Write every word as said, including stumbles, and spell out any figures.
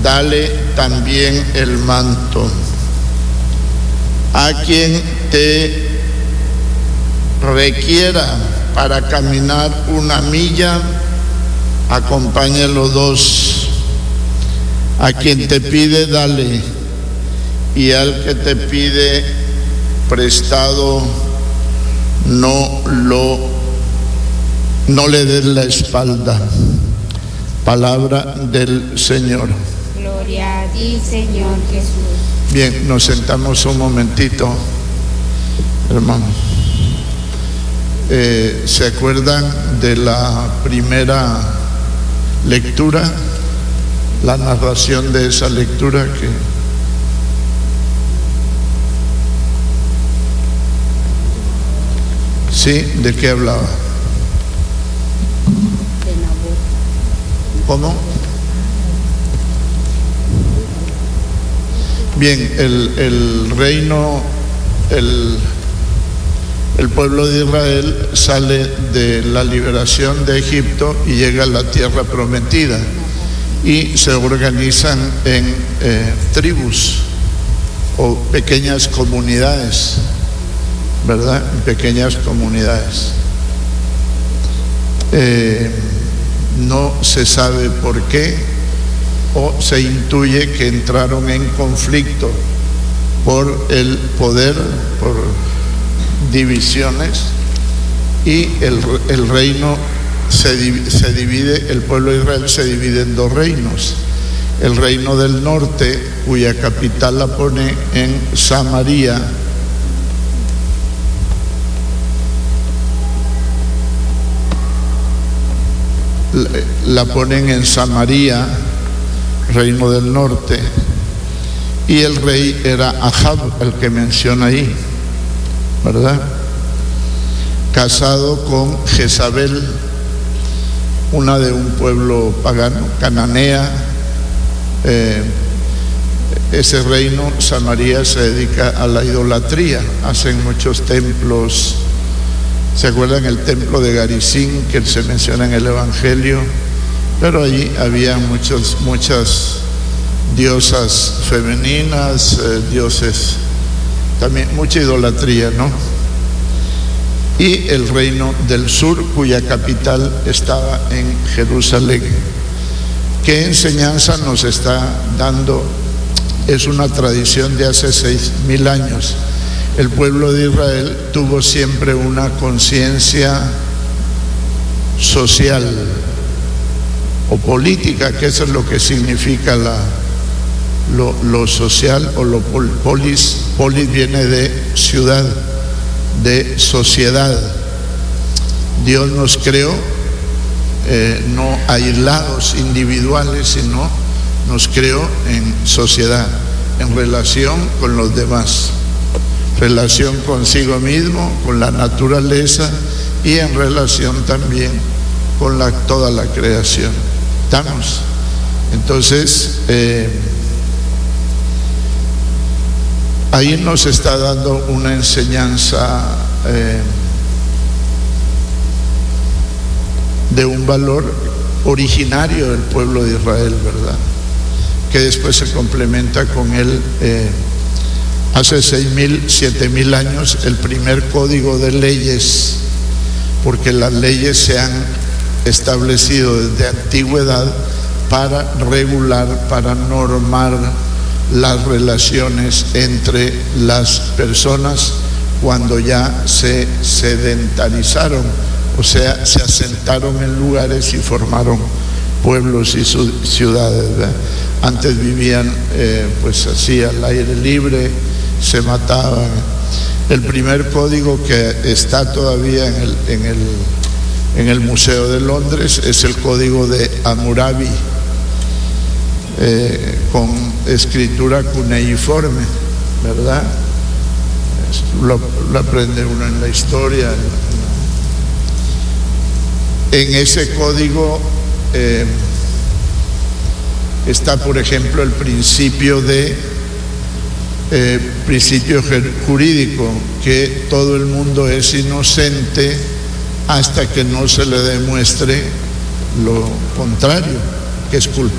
dale también el manto. A quien te requiera para caminar una milla, acompáñalo dos. A quien te pide, dale, y al que te pide prestado, no lo no le des la espalda. Palabra del Señor. Gloria a ti, Señor Jesús. Bien, nos sentamos un momentito, hermanos. Eh, ¿Se acuerdan de la primera lectura? La narración de esa lectura que sí, ¿de qué hablaba? ¿Cómo? Bien, el, el reino, el, el pueblo de Israel sale de la liberación de Egipto y llega a la tierra prometida y se organizan en eh, tribus o pequeñas comunidades, ¿verdad? En pequeñas comunidades. Eh, no se sabe por qué, o se intuye que entraron en conflicto por el poder, por divisiones, y el, el reino se, se divide, el pueblo de Israel se divide en dos reinos. El reino del norte, cuya capital la pone en Samaria, la ponen en Samaria, reino del norte, y el rey era Ahab, el que menciona ahí, ¿verdad? Casado con Jezabel, una de un pueblo pagano, cananea. Eh, ese reino, Samaria, se dedica a la idolatría, hacen muchos templos. ¿Se acuerdan el templo de Garizim que se menciona en el Evangelio? Pero allí había muchos, muchas diosas femeninas, eh, dioses, también mucha idolatría, ¿no? Y el reino del sur, cuya capital estaba en Jerusalén. ¿Qué enseñanza nos está dando? Es una tradición de hace seis mil años. El pueblo de Israel tuvo siempre una conciencia social o política, que eso es lo que significa la, lo, lo social o lo pol, polis. Polis viene de ciudad, de sociedad. Dios nos creó eh, no aislados, individuales, sino nos creó en sociedad, en relación con los demás. Relación consigo mismo, con la naturaleza y en relación también con la, toda la creación. ¿Estamos? Entonces, eh, ahí nos está dando una enseñanza eh, de un valor originario del pueblo de Israel, ¿verdad? Que después se complementa con él. Eh, Hace seis mil, siete mil años, el primer código de leyes, porque las leyes se han establecido desde antigüedad para regular, para normar las relaciones entre las personas cuando ya se sedentarizaron, o sea, se asentaron en lugares y formaron pueblos y ciudades, ¿verdad? Antes vivían eh, pues así al aire libre, se mataban. El primer código que está todavía en el, en el, en el Museo de Londres es el código de Hammurabi, eh, con escritura cuneiforme, ¿verdad? Lo, lo aprende uno en la historia. En ese código eh, está, por ejemplo, el principio de Eh, principio jurídico, que todo el mundo es inocente hasta que no se le demuestre lo contrario, que es